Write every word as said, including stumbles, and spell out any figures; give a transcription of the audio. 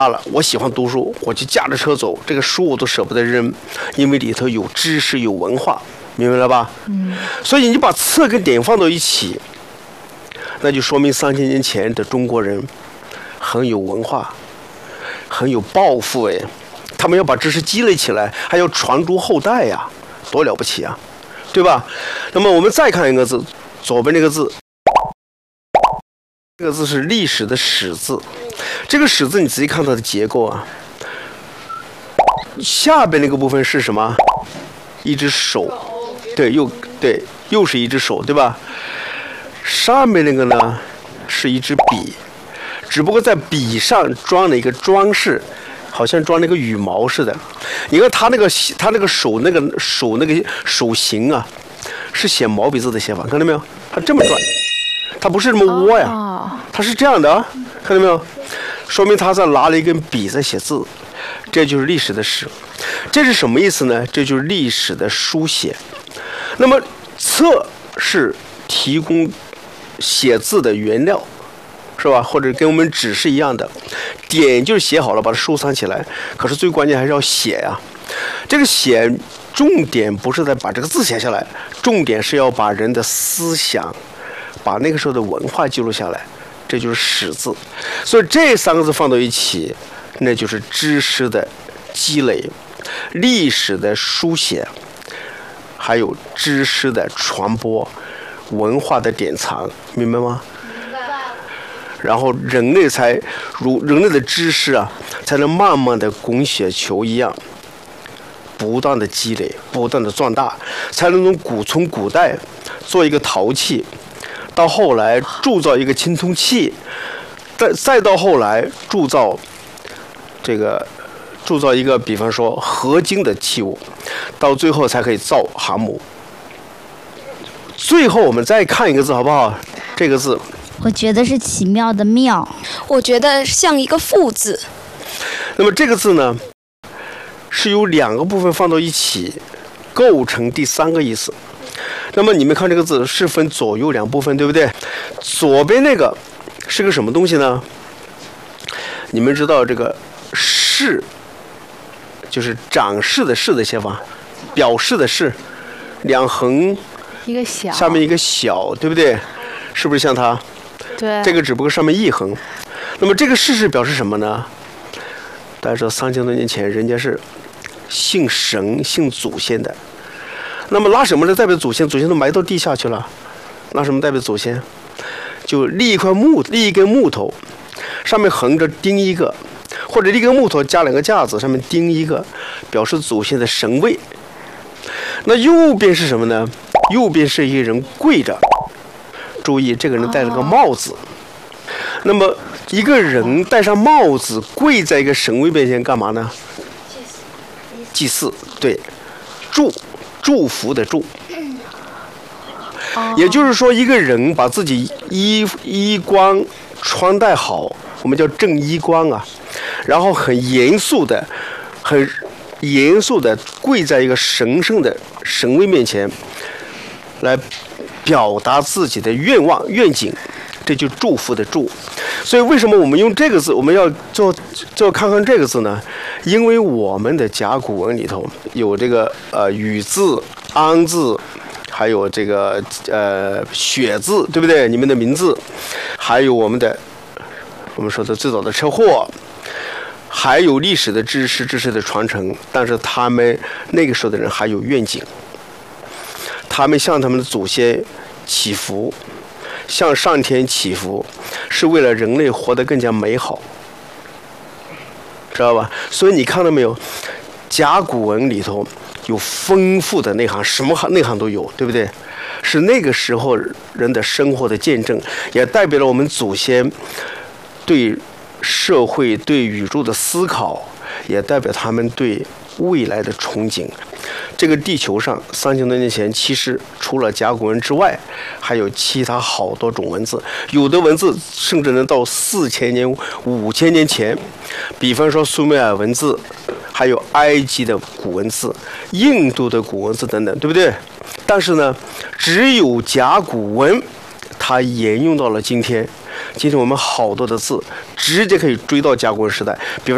了，我喜欢读书，我就驾着车走，这个书我都舍不得扔，因为里头有知识有文化，明白了吧？嗯。所以你把册跟点放到一起，那就说明三千年前的中国人很有文化，很有抱负哎，他们要把知识积累起来，还要传诸后代呀，多了不起啊，对吧？那么我们再看一个字，左边那个字，这个字是历史的史字。这个史字你仔细看它的结构啊，下边那个部分是什么？一只手，对，又对，又是一只手，对吧？上面那个呢是一支笔，只不过在笔上装了一个装饰，好像装了一个羽毛似的。你看他那个他那个手那个手那个手型啊，是写毛笔字的写法，看到没有？他这么转，他不是这么窝呀，他是这样的啊，看到没有？说明他在拿了一根笔在写字，这就是历史的史。这是什么意思呢？这就是历史的书写。那么册是提供写字的原料，是吧？或者跟我们纸是一样的。点就是写好了，把它收藏起来。可是最关键还是要写呀、啊。这个写重点不是在把这个字写下来，重点是要把人的思想，把那个时候的文化记录下来。这就是史字，所以这三个字放到一起，那就是知识的积累、历史的书写，还有知识的传播、文化的典藏，明白吗？明白。然后人类才如人类的知识啊，才能慢慢的滚雪球一样，不断的积累，不断的壮大，才能从古从古代做一个陶器。到后来铸造一个青铜器，再再到后来铸造这个铸造一个比方说合金的器物，到最后才可以造航母。最后我们再看一个字好不好？这个字我觉得是奇妙的妙， 我觉得像一个复字。 那么这个字呢，是由两个部分放到一起构成第三个意思。那么你们看这个字是分左右两部分，对不对？左边那个是个什么东西呢？你们知道这个示，就是展示的示的写法，表示的示，两横一个小， 下面一个小，对不对？是不是像它？ 对。 这个只不过上面一横。那么这个示是表示什么呢？大家知道三千多年前人家是信神信祖先的。那么拿什么来代表祖先？祖先都埋到地下去了，拿什么代表祖先？就立一块木，立一根木头，上面横着钉一个，或者立根木头加两个架子，上面钉一个，表示祖先的神位。那右边是什么呢？右边是一个人跪着，注意这个人戴了个帽子。那么一个人戴上帽子跪在一个神位面前干嘛呢？祭祀，对，祝。祝福的祝，也就是说，一个人把自己衣衣冠穿戴好，我们叫正衣冠啊，然后很严肃的、很严肃的跪在一个神圣的神位面前，来表达自己的愿望、愿景，这就祝福的祝。所以为什么我们用这个字，我们要做做看看这个字呢？因为我们的甲骨文里头有这个呃禹字、安字，还有这个呃雪字，对不对？你们的名字，还有我们的我们说的最早的车祸，还有历史的知识、知识的传承。但是他们那个时候的人还有愿景，他们向他们的祖先祈福。向上天祈福，是为了人类活得更加美好，知道吧？所以你看到没有，甲骨文里头有丰富的内涵，什么内涵都有，对不对？是那个时候人的生活的见证，也代表了我们祖先对社会、对宇宙的思考，也代表他们对未来的憧憬。这个地球上三千多年前，其实除了甲骨文之外，还有其他好多种文字，有的文字甚至能到四千年、五千年前。比方说苏美尔文字，还有埃及的古文字、印度的古文字等等，对不对？但是呢，只有甲骨文，它沿用到了今天。今天我们好多的字直接可以追到甲骨文时代，比方。